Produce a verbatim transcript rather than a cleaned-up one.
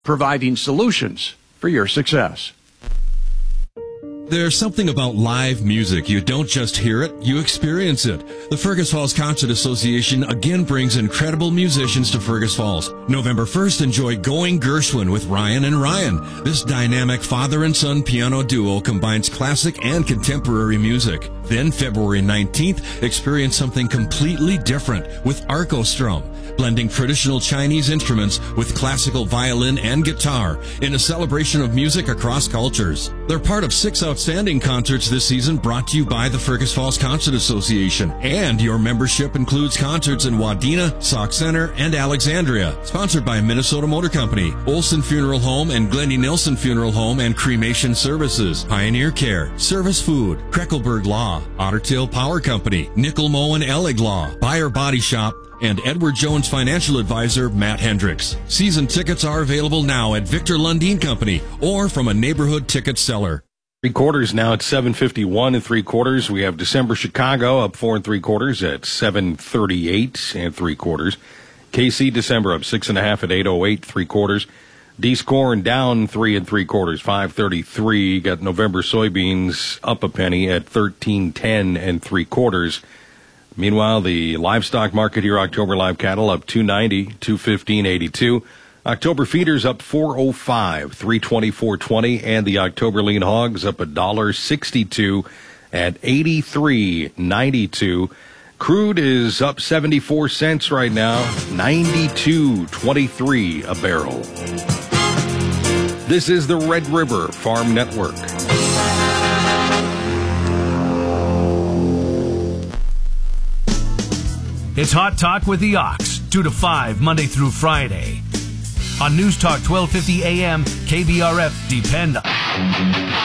providing solutions for your success. There's something about live music. You don't just hear it, you experience it. The Fergus Falls Concert Association again brings incredible musicians to Fergus Falls. November first, enjoy Going Gershwin with Ryan and Ryan. This dynamic father and son piano duo combines classic and contemporary music. Then February nineteenth, experience something completely different with Arcostrum, blending traditional Chinese instruments with classical violin and guitar in a celebration of music across cultures. They're part of six outstanding concerts this season brought to you by the Fergus Falls Concert Association. And your membership includes concerts in Wadena, Sauk Center, and Alexandria. Sponsored by Minnesota Motor Company, Olson Funeral Home and Glendy Nilsson Funeral Home and Cremation Services, Pioneer Care, Service Food, Kreckelberg Law, Ottertail Power Company, Nickel Moe and Ellig Law, Buyer Body Shop, and Edward Jones financial advisor Matt Hendricks. Season tickets are available now at Victor Lundeen Company or from a neighborhood ticket seller. Three quarters now at seven fifty-one and three quarters. We have December Chicago up four and three quarters at seven thirty-eight and three quarters. K C December up six and a half at eight oh eight, three quarters. D-Scorn down three and three quarters, five thirty-three. Got November soybeans up a penny at thirteen ten and three quarters. Meanwhile, the livestock market here, October live cattle up two ninety, two fifteen eighty-two. October feeders up four oh five, three twenty-four twenty, and the October lean hogs up one dollar sixty-two at eighty-three ninety-two. Crude is up seventy-four cents right now, ninety-two twenty-three a barrel. This is the Red River Farm Network. It's Hot Talk with the Ox, two to five, Monday through Friday. On News Talk twelve fifty A M, K B R F, Depend on